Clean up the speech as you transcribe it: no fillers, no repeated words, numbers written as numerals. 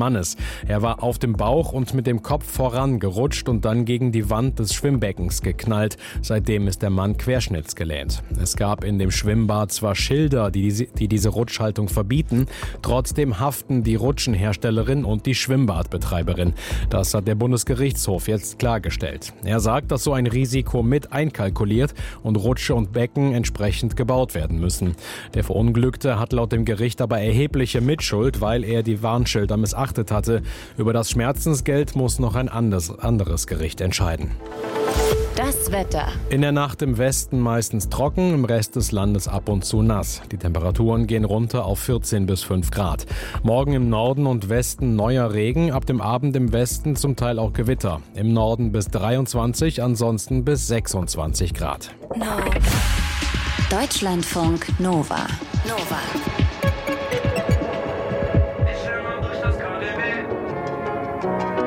Mannes. Er war auf dem Bauch und mit dem Kopf voran gerutscht und dann gegen die Wand des Schwimmbeckens geknallt. Seitdem ist der Mann querschnittsgelähmt. Es gab in dem Schwimmbad zwar Schilder, die diese Rutschhaltung verbieten, trotzdem haften die Rutschenherstellerin und die Schwimmbadbetreiberin. Das hat der Bundesgerichtshof jetzt klargestellt. Er sagt, dass so ein Risiko mit einkalkuliert und Rutsche und Becken entsprechend gebaut werden müssen. Der Verunglückte hat laut dem Gericht aber erhebliche Mitschuld, weil er die Warnschilder missachtet hatte. Über das Schmerzensgeld muss noch ein anderes Gericht entscheiden. Das Wetter. In der Nacht im Westen meistens trocken, im Rest des Landes ab und zu nass. Die Temperaturen gehen runter auf 14 bis 5 Grad. Morgen im Norden und Westen neuer Regen, ab dem Abend im Westen zum Teil auch Gewitter. Im Norden bis 23, ansonsten bis 26 Grad. Deutschlandfunk Nova. Ich will mal durch das KDW.